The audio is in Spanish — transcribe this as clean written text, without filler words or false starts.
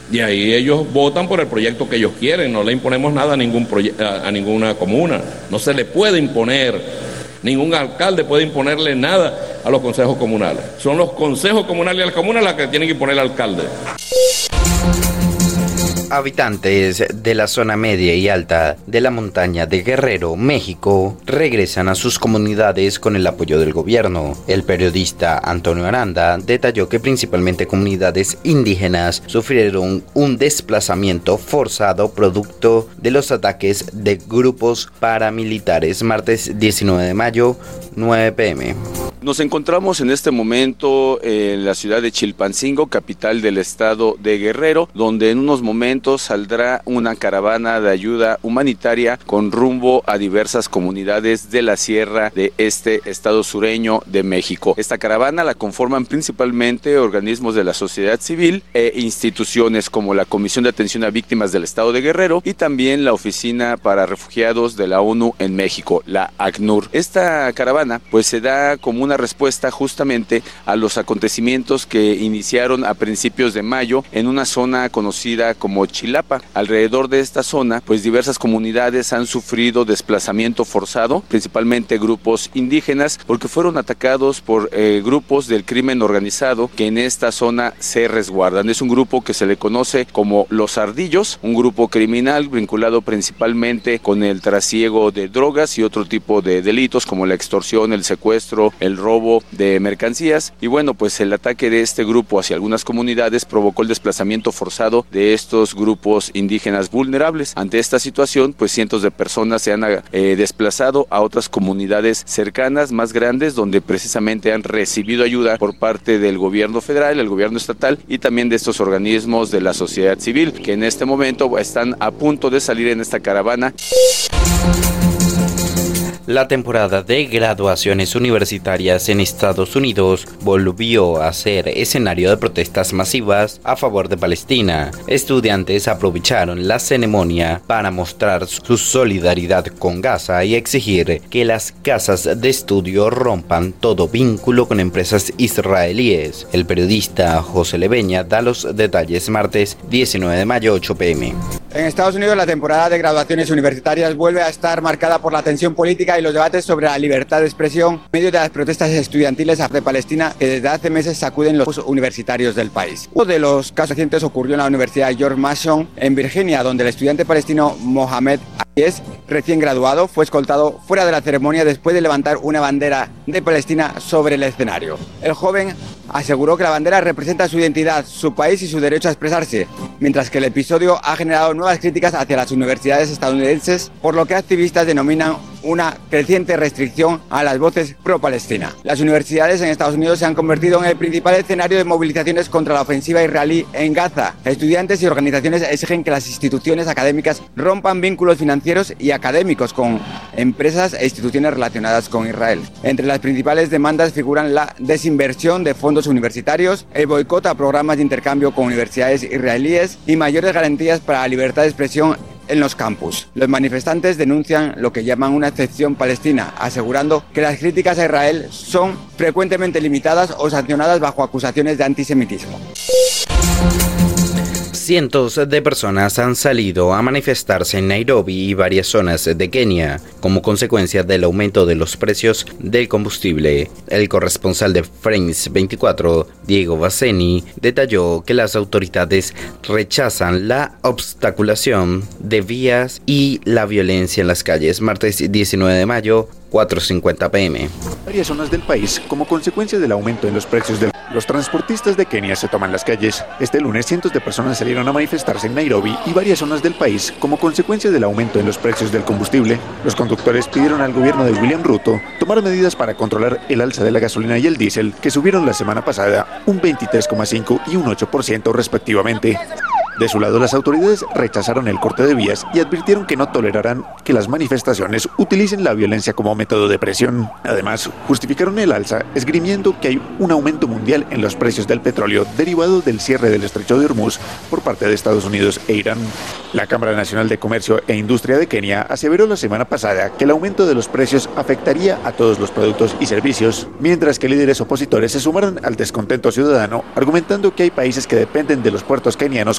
Y ahí ellos votan por el proyecto que ellos quieren, no le imponemos nada a ninguna comuna, no se le puede imponer, ningún alcalde puede imponerle nada a los consejos comunales. Son los consejos comunales y las comunas las que tienen que imponer al alcalde. Habitantes de la zona media y alta de la montaña de Guerrero, México, regresan a sus comunidades con el apoyo del gobierno. El periodista Antonio Aranda detalló que principalmente comunidades indígenas sufrieron un desplazamiento forzado producto de los ataques de grupos paramilitares. Martes 19 de mayo, 9 p.m. Nos encontramos en este momento en la ciudad de Chilpancingo, capital del estado de Guerrero, donde en unos momentos saldrá una caravana de ayuda humanitaria con rumbo a diversas comunidades de la sierra de este estado sureño de México. Esta caravana la conforman principalmente organismos de la sociedad civil e instituciones como la Comisión de Atención a Víctimas del Estado de Guerrero y también la Oficina para Refugiados de la ONU en México, la ACNUR. Esta caravana pues se da como una respuesta justamente a los acontecimientos que iniciaron a principios de mayo en una zona conocida como Chilapa. Alrededor de esta zona, pues diversas comunidades han sufrido desplazamiento forzado, principalmente grupos indígenas, porque fueron atacados por grupos del crimen organizado que en esta zona se resguardan. Es un grupo que se le conoce como Los Ardillos, un grupo criminal vinculado principalmente con el trasiego de drogas y otro tipo de delitos como la extorsión, el secuestro, el robo de mercancías. Y bueno, pues el ataque de este grupo hacia algunas comunidades provocó el desplazamiento forzado de estos grupos indígenas vulnerables. Ante esta situación, pues cientos de personas se han desplazado a otras comunidades cercanas, más grandes, donde precisamente han recibido ayuda por parte del gobierno federal, el gobierno estatal y también de estos organismos de la sociedad civil, que en este momento están a punto de salir en esta caravana. La temporada de graduaciones universitarias en Estados Unidos volvió a ser escenario de protestas masivas a favor de Palestina. Estudiantes aprovecharon la ceremonia para mostrar su solidaridad con Gaza y exigir que las casas de estudio rompan todo vínculo con empresas israelíes. El periodista José Leveña da los detalles. Martes 19 de mayo, 8 p.m. En Estados Unidos, la temporada de graduaciones universitarias vuelve a estar marcada por la tensión política y los debates sobre la libertad de expresión en medio de las protestas estudiantiles de Palestina que desde hace meses sacuden los universitarios del país. Uno de los casos recientes ocurrió en la Universidad George Mason en Virginia, donde el estudiante palestino Mohamed Ayes, recién graduado, fue escoltado fuera de la ceremonia después de levantar una bandera de Palestina sobre el escenario. El joven aseguró que la bandera representa su identidad, su país y su derecho a expresarse, mientras que el episodio ha generado nuevas críticas hacia las universidades estadounidenses, por lo que activistas denominan una creciente restricción a las voces pro-Palestina. Las universidades en Estados Unidos se han convertido en el principal escenario de movilizaciones contra la ofensiva israelí en Gaza. Estudiantes y organizaciones exigen que las instituciones académicas rompan vínculos financieros y académicos con empresas e instituciones relacionadas con Israel. Entre las principales demandas figuran la desinversión de fondos universitarios, el boicot a programas de intercambio con universidades israelíes y mayores garantías para la libertad de expresión en los campus. Los manifestantes denuncian lo que llaman una excepción palestina, asegurando que las críticas a Israel son frecuentemente limitadas o sancionadas bajo acusaciones de antisemitismo. Cientos de personas han salido a manifestarse en Nairobi y varias zonas de Kenia como consecuencia del aumento de los precios del combustible. El corresponsal de France 24, Diego Basseni, detalló que las autoridades rechazan la obstaculación de vías y la violencia en las calles. Martes 19 de mayo, 4:50 p.m. Varias zonas del país, como consecuencia del aumento en los precios los transportistas de Kenia se toman las calles. Este lunes, cientos de personas salieron a manifestarse en Nairobi y varias zonas del país, como consecuencia del aumento en los precios del combustible. Los conductores pidieron al gobierno de William Ruto tomar medidas para controlar el alza de la gasolina y el diésel, que subieron la semana pasada un 23,5% y un 8% respectivamente. De su lado, las autoridades rechazaron el corte de vías y advirtieron que no tolerarán que las manifestaciones utilicen la violencia como método de presión. Además, justificaron el alza esgrimiendo que hay un aumento mundial en los precios del petróleo derivado del cierre del estrecho de Hormuz por parte de Estados Unidos e Irán. La Cámara Nacional de Comercio e Industria de Kenia aseveró la semana pasada que el aumento de los precios afectaría a todos los productos y servicios, mientras que líderes opositores se sumaron al descontento ciudadano, argumentando que hay países que dependen de los puertos kenianos